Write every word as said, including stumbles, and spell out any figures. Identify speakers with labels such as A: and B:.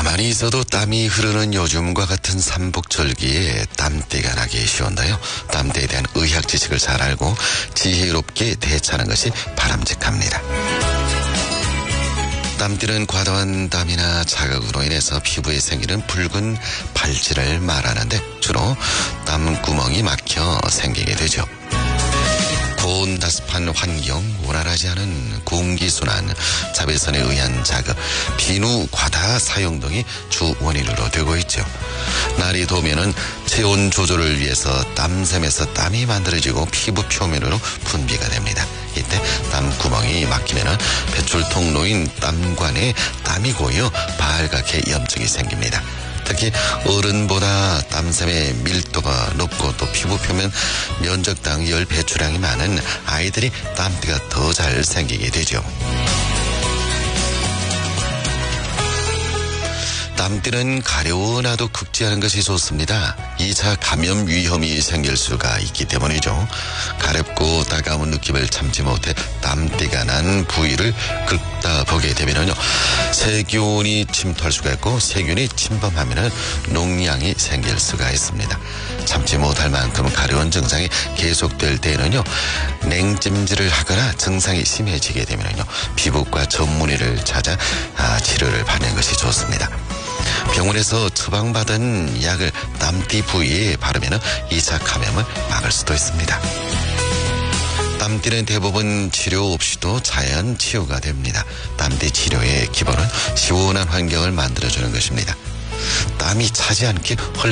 A: 가만히 있어도 땀이 흐르는 요즘과 같은 삼복절기에 땀띠가 나기 쉬운데요. 땀띠에 대한 의학 지식을 잘 알고 지혜롭게 대처하는 것이 바람직합니다. 땀띠는 과도한 땀이나 자극으로 인해서 피부에 생기는 붉은 발질을 말하는데 주로 땀구멍이 막혀 생기게 되죠. 고온다습한 환경, 원활하지 않은 공기순환, 자외선에 의한 자극, 비누 과다 사용 등이 주 원인으로 되고 있죠. 날이 더우면은 체온 조절을 위해서 땀샘에서 땀이 만들어지고 피부 표면으로 분비가 됩니다. 이때 땀구멍이 막히면은 배출 통로인 땀관에 땀이 고여 발각해 염증이 생깁니다. 특히 어른보다 땀샘의 밀도가 높고 또 피부 표면 면적당 열 배출량이 많은 아이들이 땀띠가 더 잘 생기게 되죠. 땀띠는 가려워놔도 긁지않은 것이 좋습니다. 이 차 감염 위험이 생길 수가 있기 때문이죠. 가렵고 따가운 느낌을 참지 못해 땀띠가 난 부위를 긁다 보게 되면요, 세균이 침투할 수가 있고 세균이 침범하면 농양이 생길 수가 있습니다. 참지 못할 만큼 가려운 증상이 계속될 때에는요, 냉찜질을 하거나 증상이 심해지게 되면요, 피부과 전문의를 찾아 아, 치료를 받는 것이 좋습니다. 병원에서 처방받은 약을 땀띠 부위에 바르면 이 차 감염을 막을 수도 있습니다. 땀띠는 대부분 치료 없이도 자연 치유가 됩니다. 땀띠 치료의 기본은 시원한 환경을 만들어주는 것입니다. 땀이 차지 않게 헐